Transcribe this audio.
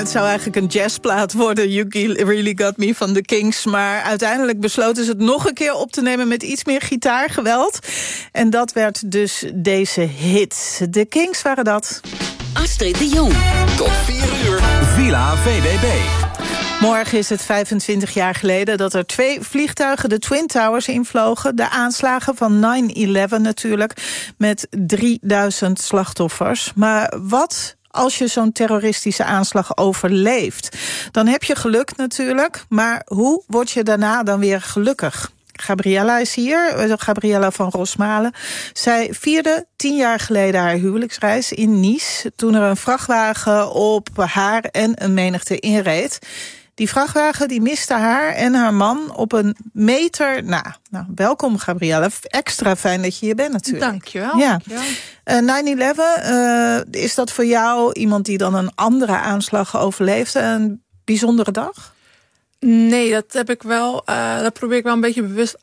het zou eigenlijk een jazzplaat worden. You Really Got Me van The Kings. Maar uiteindelijk besloten ze het nog een keer op te nemen met iets meer gitaargeweld. En dat werd dus deze hit. De Kings waren dat. Astrid de Jong. Tot 4 uur. Villa VPRO. Morgen is het 25 jaar geleden dat er 2 vliegtuigen de Twin Towers invlogen. De aanslagen van 9/11 natuurlijk, met 3000 slachtoffers. Maar wat als je zo'n terroristische aanslag overleeft? Dan heb je geluk natuurlijk, maar hoe word je daarna dan weer gelukkig? Gabriella is hier, Gabriella van Rosmalen. Zij vierde 10 jaar geleden haar huwelijksreis in Nice, toen er een vrachtwagen op haar en een menigte inreed. Die vrachtwagen die miste haar en haar man op een meter na. Nou, welkom Gabriella. Extra fijn dat je hier bent natuurlijk. Dankjewel. Ja. Dankjewel. 9/11, is dat voor jou iemand die dan een andere aanslag overleefde? Een bijzondere dag? Nee, dat probeer ik wel een beetje bewust